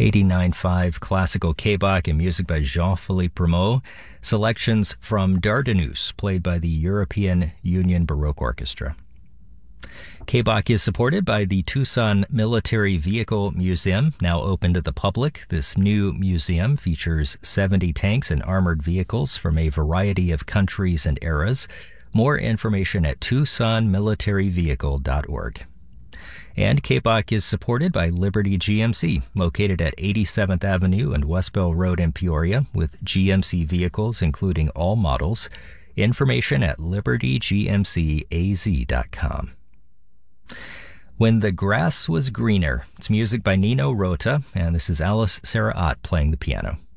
89.5 classical K-Bach and music by Jean-Philippe Rameau. Selections from Dardanus, played by the European Union Baroque Orchestra. K-Bach is supported by the Tucson Military Vehicle Museum, now open to the public. This new museum features 70 tanks and armored vehicles from a variety of countries and eras. More information at TucsonMilitaryVehicle.org. And K-Bach is supported by Liberty GMC, located at 87th Avenue and Westbell Road in Peoria, with GMC vehicles including all models. Information at libertygmcaz.com. When the Grass Was Greener. It's music by Nino Rota, and this is Alice Sarah Ott playing the piano.